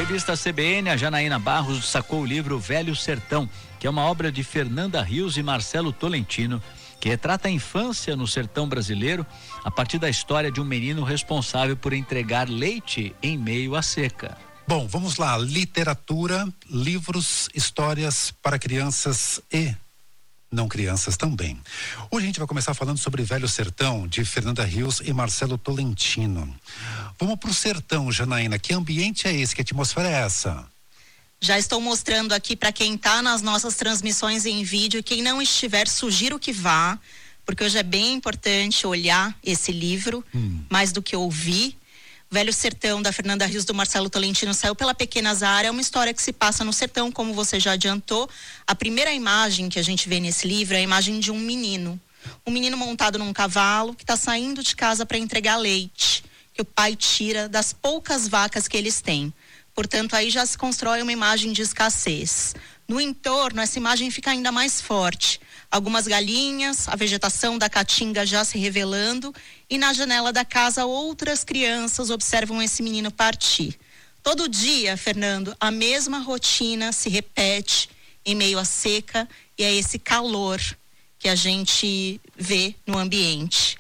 revista CBN, a Janaína Barros sacou o livro Velho Sertão, que é uma obra de Fernanda Rios e Marcelo Tolentino, que retrata a infância no sertão brasileiro a partir da história de um menino responsável por entregar leite em meio à seca. Bom, vamos lá. Literatura, livros, histórias para crianças e não crianças também. Hoje a gente vai começar falando sobre Velho Sertão, de Fernanda Rios e Marcelo Tolentino. Vamos pro sertão, Janaína. Que ambiente é esse? Que atmosfera é essa? Já estou mostrando aqui para quem está nas nossas transmissões em vídeo. Quem não estiver, sugiro que vá, porque hoje é bem importante olhar esse livro, mais do que ouvir. Velho Sertão, da Fernanda Rios, do Marcelo Tolentino, saiu pela Pequena Zara. É uma história que se passa no sertão, como você já adiantou. A primeira imagem que a gente vê nesse livro é a imagem de um menino. Um menino montado num cavalo que está saindo de casa para entregar leite, que o pai tira das poucas vacas que eles têm. Portanto, aí já se constrói uma imagem de escassez. No entorno, essa imagem fica ainda mais forte. Algumas galinhas, a vegetação da caatinga já se revelando, e na janela da casa outras crianças observam esse menino partir. Todo dia, Fernando, a mesma rotina se repete em meio à seca e a esse calor que a gente vê no ambiente.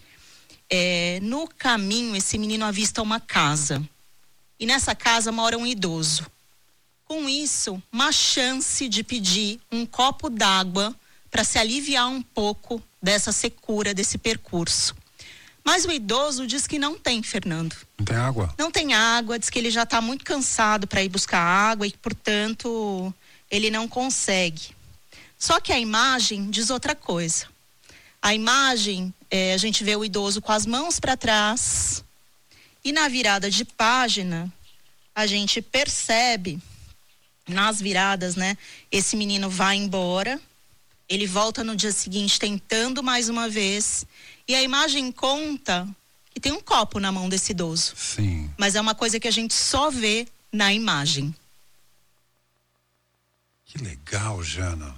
No caminho, esse menino avista uma casa. E nessa casa mora um idoso. Com isso, uma chance de pedir um copo d'água para se aliviar um pouco dessa secura, desse percurso. Mas o idoso diz que não tem, Fernando. Não tem água? Não tem água, diz que ele já está muito cansado para ir buscar água e, portanto, ele não consegue. Só que a imagem diz outra coisa. A imagem, a gente vê o idoso com as mãos para trás, e na virada de página, a gente percebe, nas viradas, né? Esse menino vai embora, ele volta no dia seguinte tentando mais uma vez, e a imagem conta que tem um copo na mão desse idoso. Sim. Mas é uma coisa que a gente só vê na imagem. Que legal, Jana.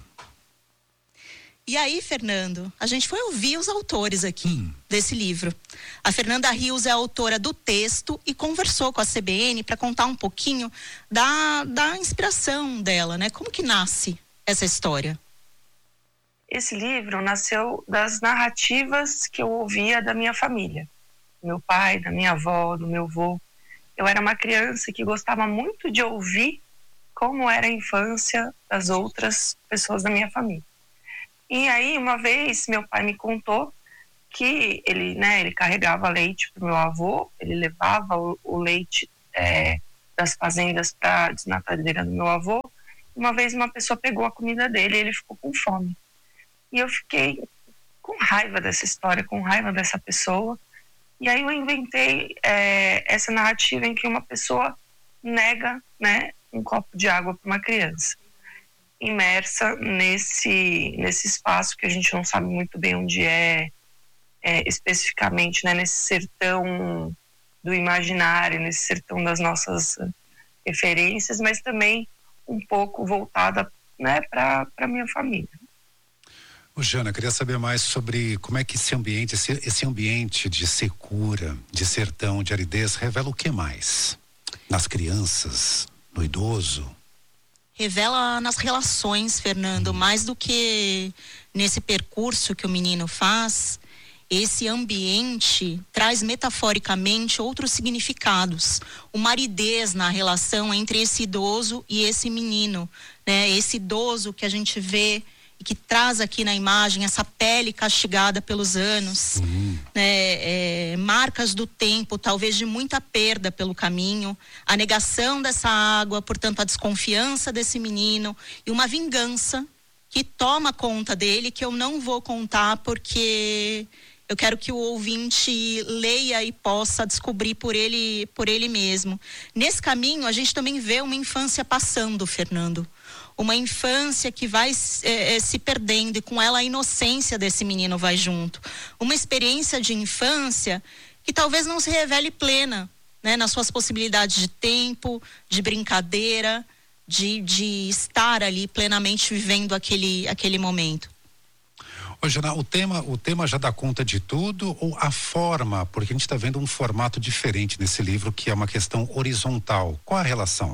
E aí, Fernando, a gente foi ouvir os autores aqui desse livro. A Fernanda Rios é autora do texto e conversou com a CBN para contar um pouquinho da inspiração dela, né? Como que nasce essa história? Esse livro nasceu das narrativas que eu ouvia da minha família. Do meu pai, da minha avó, do meu avô. Eu era uma criança que gostava muito de ouvir como era a infância das outras pessoas da minha família. E aí, uma vez, meu pai me contou que ele carregava leite para o meu avô, ele levava o leite das fazendas para a desnatadeira do meu avô. Uma vez, uma pessoa pegou a comida dele e ele ficou com fome. E eu fiquei com raiva dessa história, com raiva dessa pessoa. E aí eu inventei essa narrativa em que uma pessoa nega, né, um copo de água para uma criança, imersa nesse espaço que a gente não sabe muito bem onde especificamente, né, nesse sertão do imaginário, nesse sertão das nossas referências, mas também um pouco voltada, né, para minha família. Jana, queria saber mais sobre como é que esse ambiente de secura, de sertão, de aridez, revela o que mais? Nas crianças, no idoso? Revela nas relações, Fernando, mais do que nesse percurso que o menino faz. Esse ambiente traz metaforicamente outros significados, uma aridez na relação entre esse idoso e esse menino, né? Esse idoso que a gente vê e que traz aqui na imagem essa pele castigada pelos anos, né? Marcas do tempo, talvez de muita perda pelo caminho, a negação dessa água, portanto a desconfiança desse menino e uma vingança que toma conta dele, que eu não vou contar porque eu quero que o ouvinte leia e possa descobrir por ele mesmo. Nesse caminho, a gente também vê uma infância passando, Fernando. Uma infância que vai se perdendo e com ela a inocência desse menino vai junto. Uma experiência de infância que talvez não se revele plena, né, nas suas possibilidades de tempo, de brincadeira, de estar ali plenamente vivendo aquele momento. Ô, Jana, o tema já dá conta de tudo ou a forma? Porque a gente está vendo um formato diferente nesse livro que é uma questão horizontal. Qual a relação?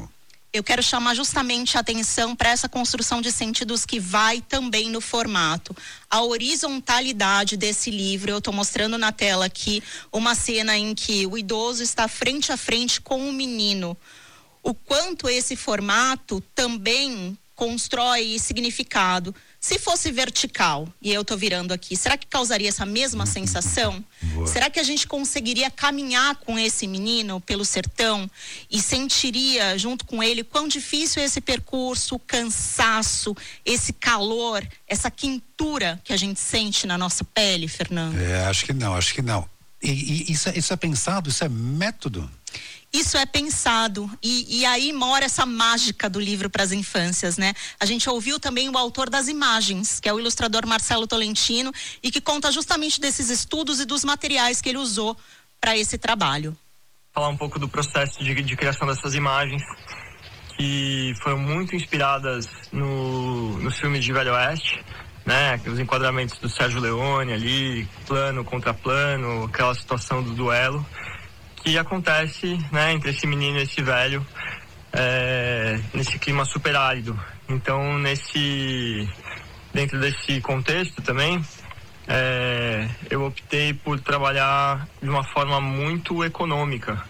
eu quero chamar justamente a atenção para essa construção de sentidos que vai também no formato. A horizontalidade desse livro, eu estou mostrando na tela aqui uma cena em que o idoso está frente a frente com o menino. O quanto esse formato também constrói significado. Se fosse vertical, e eu estou virando aqui, será que causaria essa mesma sensação? Boa. Será que a gente conseguiria caminhar com esse menino pelo sertão e sentiria junto com ele quão difícil é esse percurso, o cansaço, esse calor, essa quentura que a gente sente na nossa pele, Fernando? Acho que não. E isso é pensado, isso é método? Isso é pensado e aí mora essa mágica do livro para as infâncias, né? A gente ouviu também o autor das imagens, que é o ilustrador Marcelo Tolentino, e que conta justamente desses estudos e dos materiais que ele usou para esse trabalho. Falar um pouco do processo de criação dessas imagens, que foram muito inspiradas nos filmes de Velho Oeste, né? Os enquadramentos do Sérgio Leone ali, plano contra plano, aquela situação do duelo que acontece, né, entre esse menino e esse velho, nesse clima super árido. Então, dentro desse contexto também, eu optei por trabalhar de uma forma muito econômica.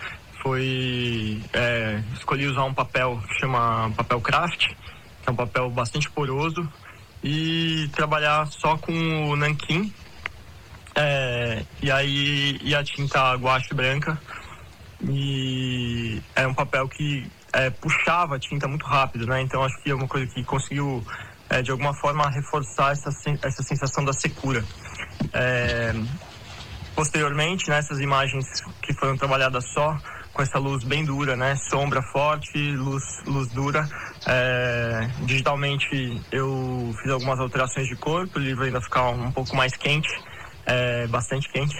Escolhi usar um papel que chama papel craft, que é um papel bastante poroso, e trabalhar só com o nanquim, e a tinta guache branca. E é um papel que puxava a tinta muito rápido, né? Então acho que é uma coisa que conseguiu de alguma forma reforçar essa sensação da secura. Posteriormente, né, essas imagens que foram trabalhadas só com essa luz bem dura, né? Sombra forte, luz dura. Digitalmente eu fiz algumas alterações de corpo, o livro ainda ficar um pouco mais quente, bastante quente.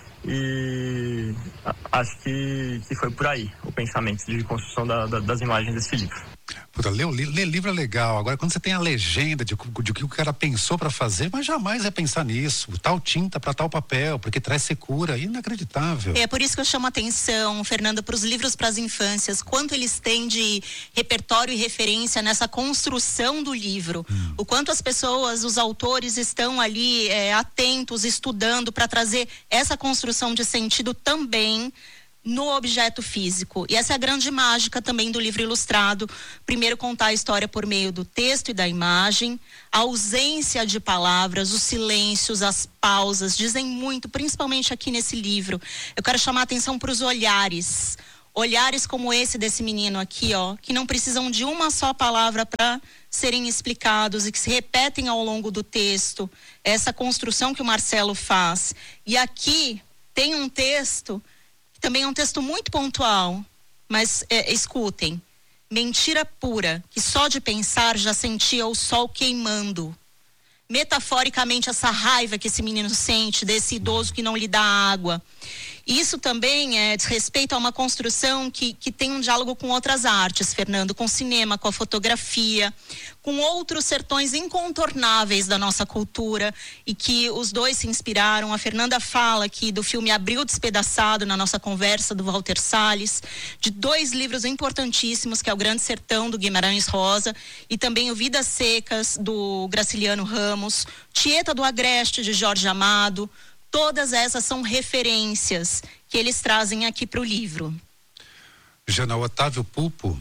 E acho que foi por aí o pensamento de construção das imagens desse livro. Puta, ler livro é legal. Agora, quando você tem a legenda de que o cara pensou para fazer, mas jamais é pensar nisso. Tal tinta para tal papel, porque traz secura. Inacreditável. É por isso que eu chamo a atenção, Fernanda, para os livros para as infâncias. Quanto eles têm de repertório e referência nessa construção do livro. O quanto as pessoas, os autores estão ali atentos, estudando para trazer essa construção de sentido também no objeto físico. E essa é a grande mágica também do livro ilustrado. Primeiro, contar a história por meio do texto e da imagem. A ausência de palavras, os silêncios, as pausas, dizem muito, principalmente aqui nesse livro. Eu quero chamar a atenção para os olhares. Olhares como esse desse menino aqui, ó, que não precisam de uma só palavra para serem explicados e que se repetem ao longo do texto. Essa construção que o Marcelo faz. E aqui tem um texto também é um texto muito pontual, mas escutem. Mentira pura, que só de pensar já sentia o sol queimando. Metaforicamente, essa raiva que esse menino sente desse idoso que não lhe dá água. Isso também diz respeito a uma construção que tem um diálogo com outras artes, Fernando, com o cinema, com a fotografia, com outros sertões incontornáveis da nossa cultura e que os dois se inspiraram. A Fernanda fala aqui do filme Abril Despedaçado na nossa conversa, do Walter Salles, de 2 livros importantíssimos, que é o Grande Sertão, do Guimarães Rosa, e também o Vidas Secas, do Graciliano Ramos, Tieta do Agreste, de Jorge Amado. Todas essas são referências que eles trazem aqui para o livro. Jana, o Otávio Pupo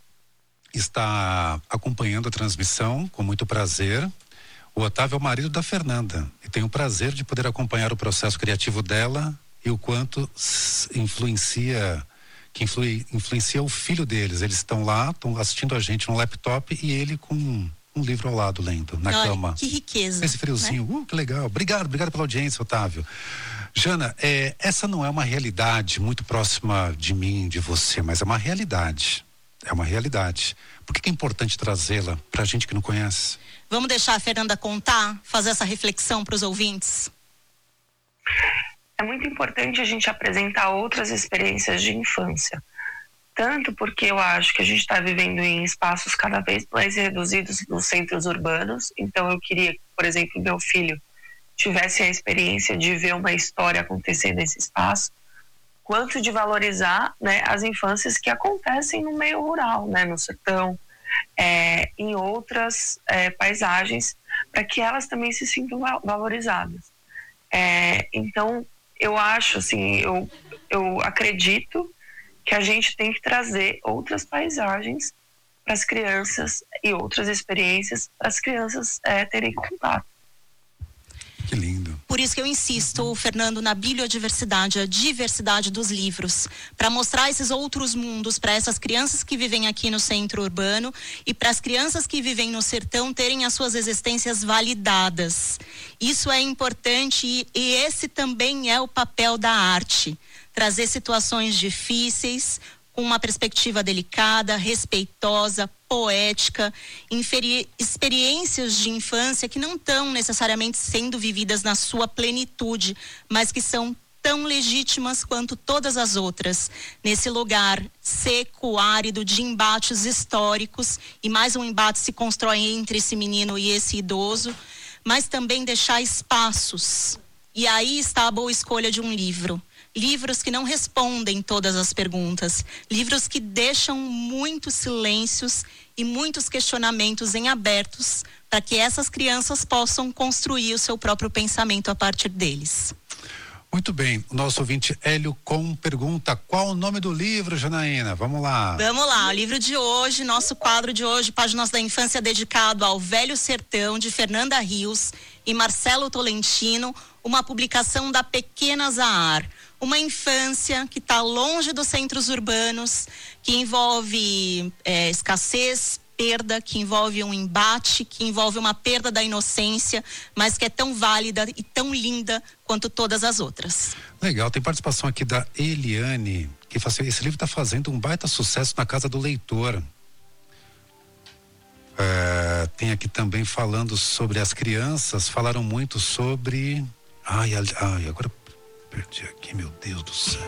está acompanhando a transmissão com muito prazer. O Otávio é o marido da Fernanda e tem o prazer de poder acompanhar o processo criativo dela e o quanto influencia o filho deles. Eles estão lá, estão assistindo a gente no laptop e ele com um livro ao lado, lendo, na cama. Que riqueza. Esse friozinho, né? Que legal. Obrigado pela audiência, Otávio. Jana, essa não é uma realidade muito próxima de mim, de você, mas é uma realidade. É uma realidade. Por que é importante trazê-la pra gente que não conhece? Vamos deixar a Fernanda contar, fazer essa reflexão para os ouvintes? É muito importante a gente apresentar outras experiências de infância. Tanto porque eu acho que a gente está vivendo em espaços cada vez mais reduzidos nos centros urbanos. Então eu queria que, por exemplo, meu filho tivesse a experiência de ver uma história acontecer nesse espaço. quanto de valorizar, né, as infâncias que acontecem no meio rural, né, no sertão, em outras paisagens, para que elas também se sintam valorizadas. Então, eu acho, assim, eu acredito que a gente tem que trazer outras paisagens para as crianças e outras experiências para as crianças terem contato. Que lindo. Por isso que eu insisto, Fernando, na biodiversidade, a diversidade dos livros, para mostrar esses outros mundos para essas crianças que vivem aqui no centro urbano e para as crianças que vivem no sertão terem as suas existências validadas. Isso é importante e esse também é o papel da arte. Trazer situações difíceis com uma perspectiva delicada, respeitosa, poética, inferir experiências de infância que não estão necessariamente sendo vividas na sua plenitude, mas que são tão legítimas quanto todas as outras, nesse lugar seco, árido, de embates históricos, e mais um embate se constrói entre esse menino e esse idoso, mas também deixar espaços. E aí está a boa escolha de um livro. Livros que não respondem todas as perguntas, livros que deixam muitos silêncios e muitos questionamentos em abertos para que essas crianças possam construir o seu próprio pensamento a partir deles. Muito bem, o nosso ouvinte Hélio Com pergunta: qual o nome do livro, Janaína? Vamos lá. Vamos lá, o livro de hoje, nosso quadro de hoje, Páginas da Infância, dedicado ao Velho Sertão, de Fernanda Rios e Marcelo Tolentino, uma publicação da Pequena Zahar. Uma infância que está longe dos centros urbanos, que envolve escassez, perda, que envolve um embate, que envolve uma perda da inocência, mas que é tão válida e tão linda quanto todas as outras. Legal, tem participação aqui da Eliane, que fala assim: esse livro está fazendo um baita sucesso na casa do leitor. Tem aqui também falando sobre as crianças, falaram muito sobre... agora perdi aqui, meu Deus do céu.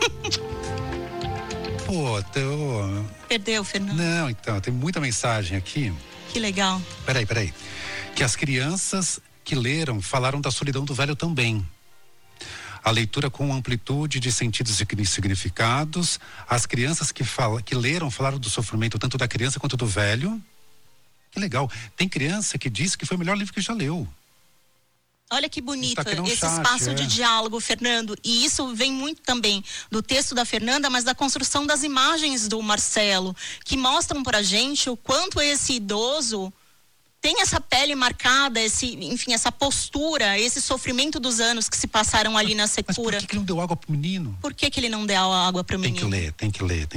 Perdeu, Fernando? Não, então, tem muita mensagem aqui. Que legal. Peraí. Que as crianças que leram falaram da solidão do velho também. A leitura com amplitude de sentidos e significados. As crianças que leram falaram do sofrimento tanto da criança quanto do velho. Que legal. Tem criança que disse que foi o melhor livro que já leu. Olha que bonito esse chat, espaço de diálogo, Fernando. E isso vem muito também do texto da Fernanda, mas da construção das imagens do Marcelo, que mostram pra gente o quanto esse idoso tem essa pele marcada, essa postura, esse sofrimento dos anos que se passaram ali na secura. Mas por que ele não deu água pro menino? Por que ele não deu água pro menino? Tem que ler.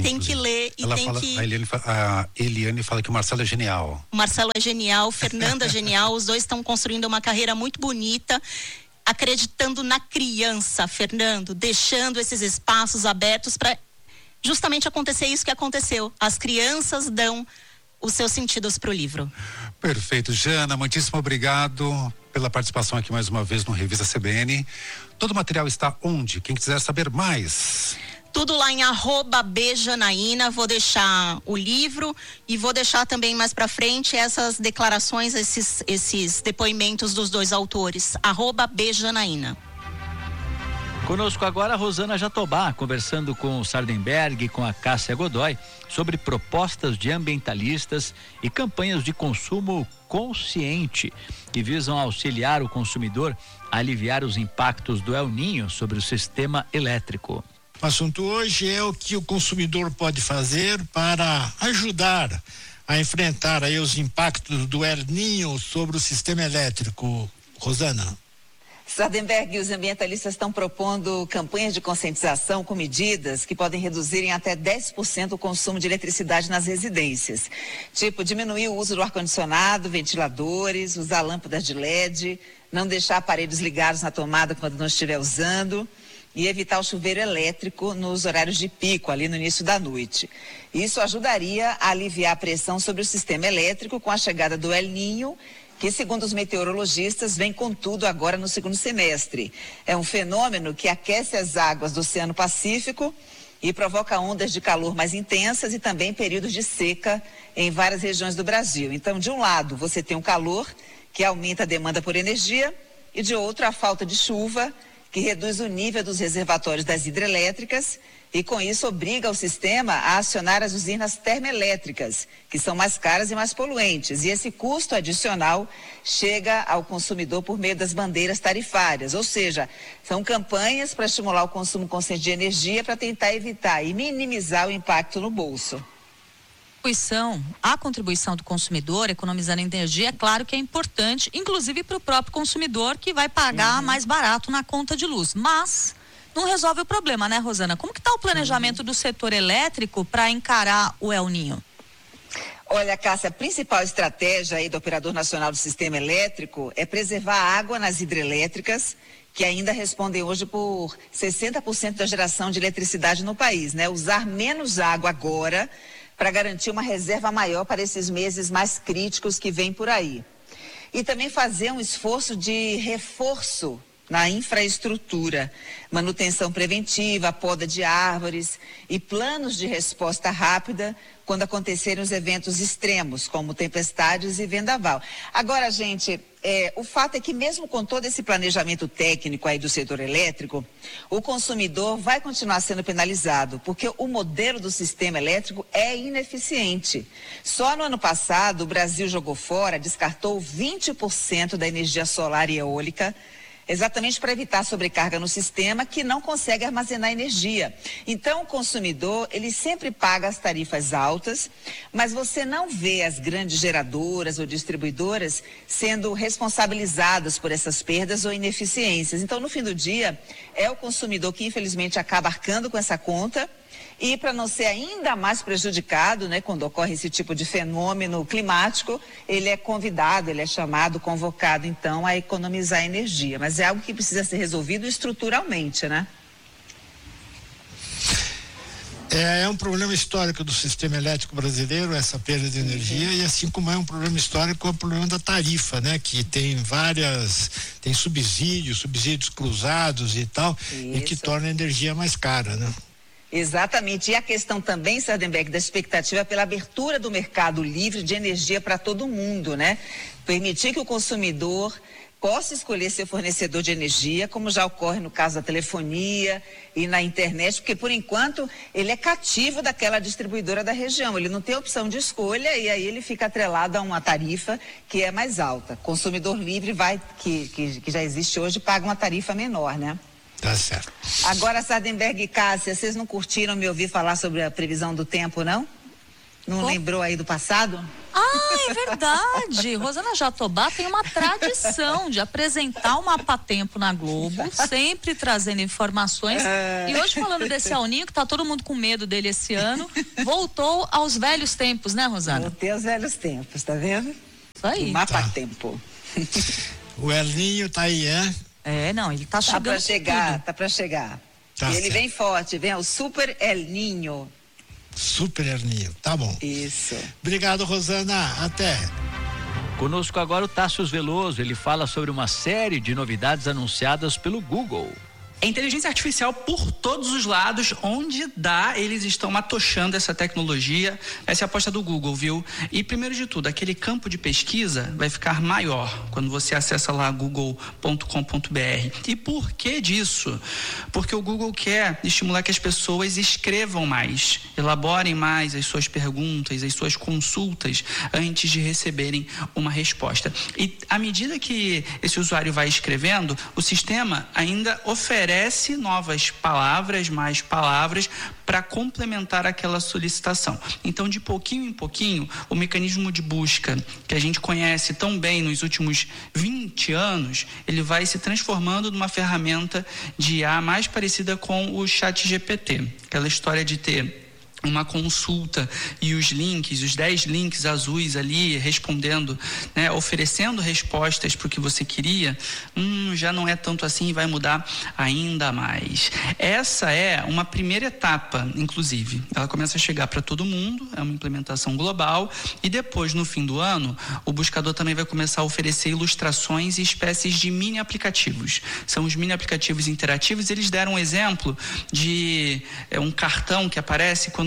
A Eliane fala que o Marcelo é genial. O Marcelo é genial, Fernanda é genial, os dois estão construindo uma carreira muito bonita, acreditando na criança, Fernando, deixando esses espaços abertos para justamente acontecer isso que aconteceu. As crianças dão os seus sentidos para o livro. Perfeito, Jana, muitíssimo obrigado pela participação aqui mais uma vez no Revista CBN. Todo o material está onde? Quem quiser saber mais? Tudo lá em @bjanaína. Vou deixar o livro e vou deixar também mais para frente essas declarações, esses depoimentos dos dois autores. @bjanaína. Conosco agora a Rosana Jatobá, conversando com o Sardenberg e com a Cássia Godoy sobre propostas de ambientalistas e campanhas de consumo consciente que visam auxiliar o consumidor a aliviar os impactos do El Niño sobre o sistema elétrico. O assunto hoje é o que o consumidor pode fazer para ajudar a enfrentar aí os impactos do El Niño sobre o sistema elétrico. Rosana. Sardenberg e os ambientalistas estão propondo campanhas de conscientização com medidas que podem reduzir em até 10% o consumo de eletricidade nas residências. Tipo, diminuir o uso do ar-condicionado, ventiladores, usar lâmpadas de LED, não deixar aparelhos ligados na tomada quando não estiver usando e evitar o chuveiro elétrico nos horários de pico, ali no início da noite. Isso ajudaria a aliviar a pressão sobre o sistema elétrico com a chegada do El Niño, que, segundo os meteorologistas, vem com tudo agora no segundo semestre. É um fenômeno que aquece as águas do Oceano Pacífico e provoca ondas de calor mais intensas e também períodos de seca em várias regiões do Brasil. Então, de um lado, você tem o calor, que aumenta a demanda por energia, e de outro, a falta de chuva, que reduz o nível dos reservatórios das hidrelétricas E com isso obriga o sistema a acionar as usinas termoelétricas, que são mais caras e mais poluentes. E esse custo adicional chega ao consumidor por meio das bandeiras tarifárias, ou seja, são campanhas para estimular o consumo consciente de energia para tentar evitar e minimizar o impacto no bolso. A contribuição do consumidor economizando energia, é claro que é importante, inclusive para o próprio consumidor que vai pagar mais barato na conta de luz, mas não resolve o problema, né, Rosana? Como que está o planejamento do setor elétrico para encarar o El Niño? Olha, Cássia, a principal estratégia aí do Operador Nacional do Sistema Elétrico é preservar a água nas hidrelétricas, que ainda respondem hoje por 60% da geração de eletricidade no país, né? Usar menos água agora para garantir uma reserva maior para esses meses mais críticos que vêm por aí. E também fazer um esforço de reforço na infraestrutura, manutenção preventiva, poda de árvores e planos de resposta rápida quando acontecerem os eventos extremos, como tempestades e vendaval. Agora, gente, o fato é que mesmo com todo esse planejamento técnico aí do setor elétrico, o consumidor vai continuar sendo penalizado, porque o modelo do sistema elétrico é ineficiente. Só no ano passado, o Brasil jogou fora, descartou 20% da energia solar e eólica, exatamente para evitar sobrecarga no sistema que não consegue armazenar energia. Então, o consumidor, ele sempre paga as tarifas altas, mas você não vê as grandes geradoras ou distribuidoras sendo responsabilizadas por essas perdas ou ineficiências. Então, no fim do dia, é o consumidor que, infelizmente, acaba arcando com essa conta. E para não ser ainda mais prejudicado, né, quando ocorre esse tipo de fenômeno climático, ele é convidado, ele é chamado, convocado, então, a economizar energia. Mas é algo que precisa ser resolvido estruturalmente, né? É um problema histórico do sistema elétrico brasileiro, essa perda de energia, e assim como é um problema histórico, é o problema da tarifa, né? Que tem tem subsídios cruzados e tal, e que torna a energia mais cara, né? Exatamente, e a questão também, Sardenberg, da expectativa pela abertura do mercado livre de energia para todo mundo, né? Permitir que o consumidor possa escolher seu fornecedor de energia, como já ocorre no caso da telefonia e na internet, porque por enquanto ele é cativo daquela distribuidora da região, ele não tem opção de escolha e aí ele fica atrelado a uma tarifa que é mais alta. Consumidor livre que já existe hoje, paga uma tarifa menor, né? Tá certo. Agora, Sardenberg e Cássia, vocês não curtiram me ouvir falar sobre a previsão do tempo, não? Não lembrou aí do passado? Ah, é verdade. Rosana Jatobá tem uma tradição de apresentar o mapa-tempo na Globo, sempre trazendo informações. E hoje, falando desse El Niño, que tá todo mundo com medo dele esse ano, voltou aos velhos tempos, né, Rosana? Voltei aos velhos tempos, tá vendo? Isso aí. O mapa-tempo. O El Niño tá aí, não, ele tá chegando. Tá pra chegar. Tá e ele certo. vem forte, vem o Super El Niño. Super El Niño, tá bom. Isso. Obrigado, Rosana. Até. Conosco agora o Tássio Veloso, ele fala sobre uma série de novidades anunciadas pelo Google. É inteligência artificial por todos os lados, onde dá, eles estão atochando essa tecnologia. Essa é a aposta do Google, viu? E primeiro de tudo, aquele campo de pesquisa vai ficar maior quando você acessa lá google.com.br. E por que disso? Porque o Google quer estimular que as pessoas escrevam mais, elaborem mais as suas perguntas, as suas consultas antes de receberem uma resposta. E à medida que esse usuário vai escrevendo, o sistema ainda oferece novas palavras, mais palavras, para complementar aquela solicitação. Então, de pouquinho em pouquinho, o mecanismo de busca que a gente conhece tão bem nos últimos 20 anos, ele vai se transformando numa ferramenta de IA mais parecida com o ChatGPT. Aquela história de ter uma consulta e os 10 links azuis ali respondendo, né, oferecendo respostas para o que você queria, já não é tanto assim e vai mudar ainda mais. Essa é uma primeira etapa, inclusive. Ela começa a chegar para todo mundo, é uma implementação global, e depois, no fim do ano, o buscador também vai começar a oferecer ilustrações e espécies de mini aplicativos. São os mini aplicativos interativos. Eles deram um exemplo de um cartão que aparece quando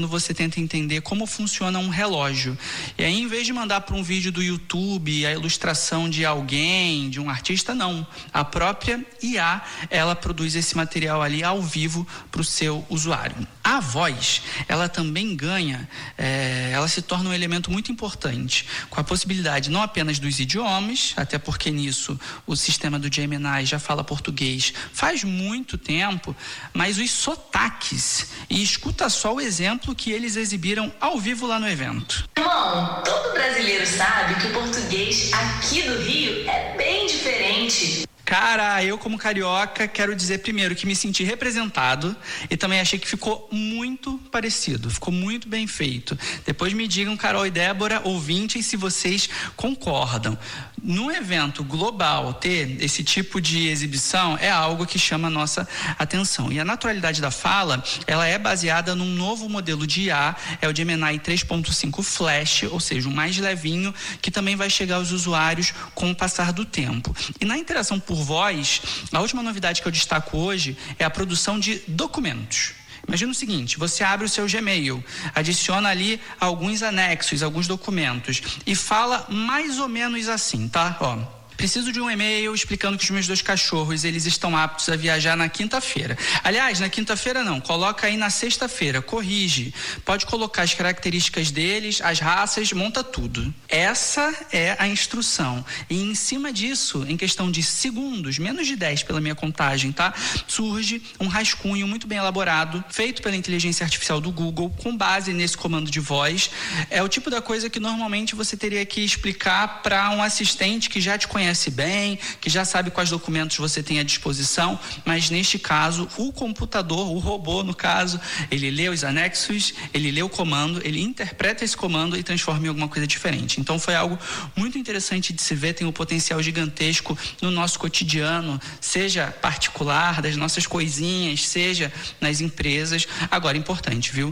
quando você tenta entender como funciona um relógio. E aí, em vez de mandar para um vídeo do YouTube a ilustração de alguém, de um artista, não. A própria IA, ela produz esse material ali ao vivo para o seu usuário. A voz, ela também ganha, ela se torna um elemento muito importante, com a possibilidade não apenas dos idiomas, até porque nisso o sistema do Gemini já fala português faz muito tempo, mas os sotaques. E escuta só o exemplo que eles exibiram ao vivo lá no evento. Irmão, todo brasileiro sabe que o português aqui do Rio é bem diferente. Cara, eu como carioca quero dizer primeiro que me senti representado e também achei que ficou muito parecido, ficou muito bem feito. Depois me digam, Carol e Débora, ouvintes, se vocês concordam. No evento global, ter esse tipo de exibição é algo que chama a nossa atenção. E a naturalidade da fala, ela é baseada num novo modelo de IA, é o Gemini 3.5 Flash, ou seja, o mais levinho, que também vai chegar aos usuários com o passar do tempo. E na interação por voz, a última novidade que eu destaco hoje é a produção de documentos. Imagina o seguinte, você abre o seu Gmail, adiciona ali alguns anexos, alguns documentos e fala mais ou menos assim, tá? Ó. Preciso de um e-mail explicando que os meus 2 cachorros, eles estão aptos a viajar na quinta-feira. Aliás, na quinta-feira não, coloca aí na sexta-feira, corrige. Pode colocar as características deles, as raças, monta tudo. Essa é a instrução. E em cima disso, em questão de segundos, menos de 10 pela minha contagem, tá? Surge um rascunho muito bem elaborado, feito pela inteligência artificial do Google, com base nesse comando de voz. É o tipo da coisa que normalmente você teria que explicar para um assistente que já te conhece bem, que já sabe quais documentos você tem à disposição, mas neste caso, o computador, o robô no caso, ele lê os anexos, ele lê o comando, ele interpreta esse comando e transforma em alguma coisa diferente. Então foi algo muito interessante de se ver, tem um potencial gigantesco no nosso cotidiano, seja particular, das nossas coisinhas, seja nas empresas. Agora, importante, viu?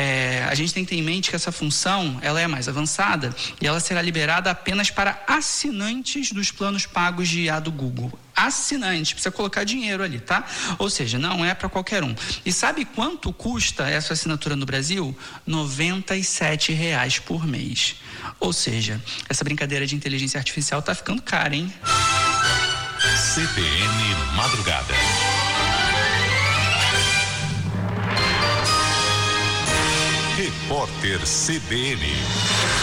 A gente tem que ter em mente que essa função, ela é mais avançada e ela será liberada apenas para assinantes dos planos pagos de IA do Google. Assinante, precisa colocar dinheiro ali, tá? Ou seja, não é para qualquer um. E sabe quanto custa essa assinatura no Brasil? R$ 97,00 por mês. Ou seja, essa brincadeira de inteligência artificial tá ficando cara, hein? CBN Madrugada. Repórter CBN.